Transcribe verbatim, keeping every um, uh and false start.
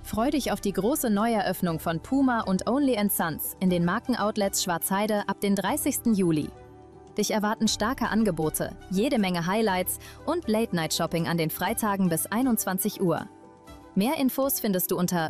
Freu dich auf die große Neueröffnung von Puma und Only and Sons in den Markenoutlets Schwarzheide ab den dreißigsten Juli. Dich erwarten starke Angebote, jede Menge Highlights und Late-Night-Shopping an den Freitagen bis einundzwanzig Uhr. Mehr Infos findest du unter